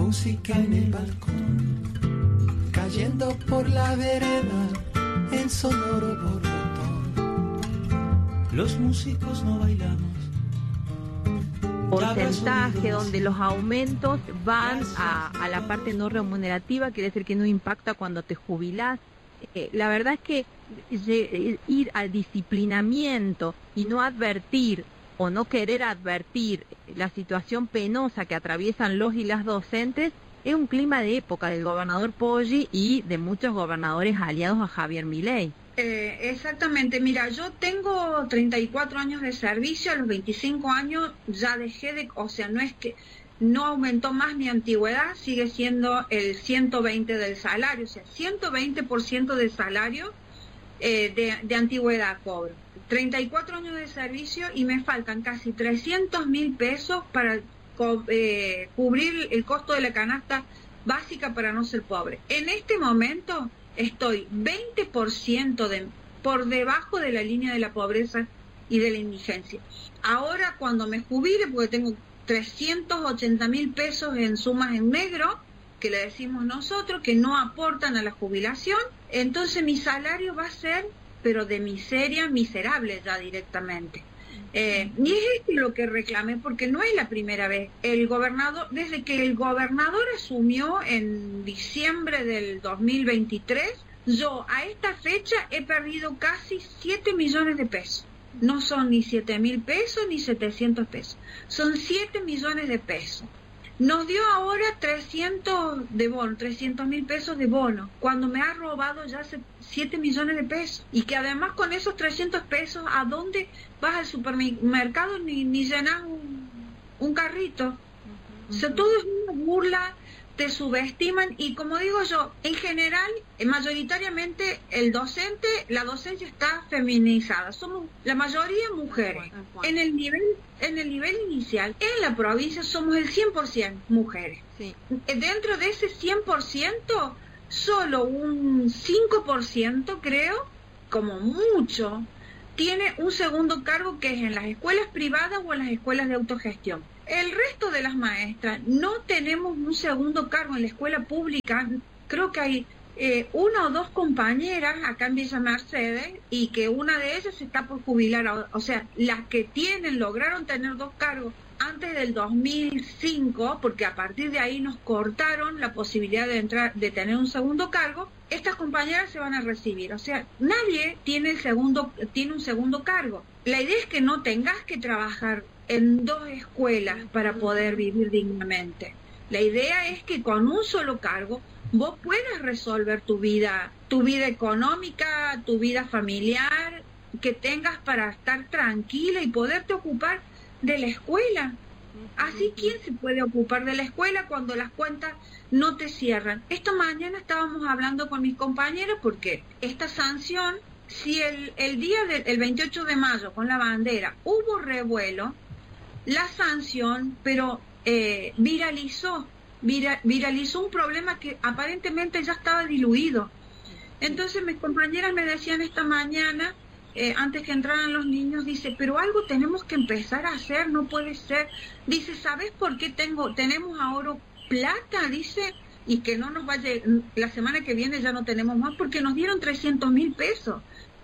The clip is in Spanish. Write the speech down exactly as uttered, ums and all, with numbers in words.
música en el balcón, cayendo por la vereda en sonoro borbotón. Los músicos no bailamos. Porcentaje donde los aumentos van a, a la parte no remunerativa, quiere decir que no impacta cuando te jubilás. Eh, la verdad es que eh, ir al disciplinamiento y no advertir o no querer advertir la situación penosa que atraviesan los y las docentes es un clima de época del gobernador Poggi y de muchos gobernadores aliados a Javier Milei. Eh, exactamente, mira, yo tengo treinta y cuatro años de servicio, a los veinticinco años ya dejé de, o sea, no es que no aumentó más mi antigüedad, sigue siendo el ciento veinte del salario, o sea, ciento veinte por ciento del salario eh, de, de antigüedad cobro. treinta y cuatro años de servicio y me faltan casi trescientos mil pesos para co eh, cubrir el costo de la canasta básica para no ser pobre. En este momento estoy veinte por ciento de, por debajo de la línea de la pobreza y de la indigencia. Ahora cuando me jubile, porque tengo trescientos ochenta mil pesos en sumas en negro, que le decimos nosotros, que no aportan a la jubilación, entonces mi salario va a ser, pero de miseria, miserable ya directamente. Eh, y es esto lo que reclamé, porque no es la primera vez. El gobernador, desde que el gobernador asumió en diciembre del dos mil veintitrés, yo a esta fecha he perdido casi siete millones de pesos. No son ni siete mil pesos ni setecientos pesos, son siete millones de pesos. Nos dio ahora trescientos de bono, trescientos mil pesos de bono, cuando me ha robado ya siete millones de pesos. Y que además con esos trescientos pesos, ¿a dónde vas al supermercado ni, ni llenas un, un carrito? Uh-huh. O sea, todo es una burla, te subestiman y como digo yo, en general, mayoritariamente el docente, la docencia está feminizada. Somos la mayoría mujeres. En el nivel en el nivel inicial, en la provincia somos el cien por ciento mujeres. Sí. Dentro de ese cien por ciento, solo un cinco por ciento, creo, como mucho, tiene un segundo cargo que es en las escuelas privadas o en las escuelas de autogestión. El resto de las maestras no tenemos un segundo cargo en la escuela pública. Creo que hay eh, una o dos compañeras acá en Villa Mercedes y que una de ellas está por jubilar. O sea, las que tienen, lograron tener dos cargos antes del dos mil cinco, porque a partir de ahí nos cortaron la posibilidad de entrar, de tener un segundo cargo. Estas compañeras se van a recibir. O sea, nadie tiene el segundo, tiene un segundo cargo. La idea es que no tengas que trabajar en dos escuelas para poder vivir dignamente. La idea es que con un solo cargo vos puedas resolver tu vida, tu vida económica, tu vida familiar, que tengas para estar tranquila y poderte ocupar de la escuela. Así, ¿quién se puede ocupar de la escuela cuando las cuentas no te cierran? Esta mañana estábamos hablando con mis compañeros porque esta sanción, si el, el día del el veintiocho de mayo con la bandera hubo revuelo, la sanción, pero eh, viralizó, vira, viralizó un problema que aparentemente ya estaba diluido. Entonces mis compañeras me decían esta mañana, eh, antes que entraran los niños, dice, pero algo tenemos que empezar a hacer, no puede ser. Dice, ¿sabes por qué tengo, tenemos ahora plata? Dice, y que no nos vaya, la semana que viene ya no tenemos más, porque nos dieron trescientos mil pesos.